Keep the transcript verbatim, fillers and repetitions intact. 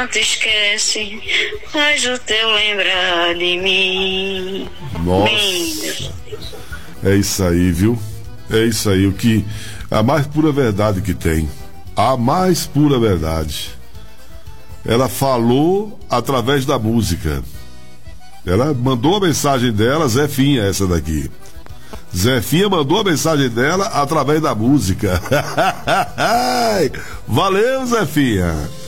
Não te esquece, faz o teu lembrar de mim. Nossa, é isso aí, viu? É isso aí, o que a mais pura verdade que tem. A mais pura verdade. Ela falou através da música. Ela mandou a mensagem dela, Zefinha, essa daqui. Zefinha mandou a mensagem dela através da música. Valeu, Zefinha.